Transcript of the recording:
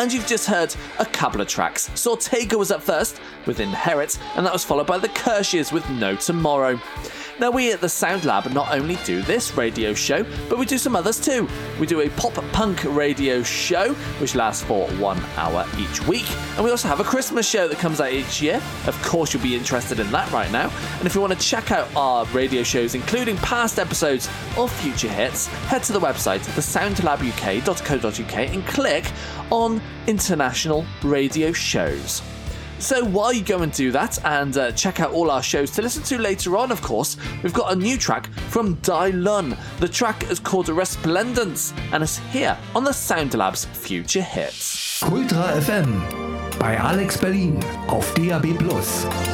and you've just heard a couple of tracks. Sortega was up first with Inherit, and that was followed by the Kirsches with No Tomorrow. Now, we at the Sound Lab not only do this radio show, but we do some others too. We do a pop-punk radio show, which lasts for 1 hour each week, and we also have a Christmas show that comes out each year. Of course, you'll be interested in that right now, and if you want to check out our radio shows, including past episodes or future hits, head to the website, thesoundlabuk.co.uk, and click on International Radio Shows. So while you go and do that and check out all our shows to listen to later on, of course, we've got a new track from Dai Lun. The track is called Resplendence and is here on the Sound Lab's Future Hits. Ultra FM bei Alex Berlin auf DAB+.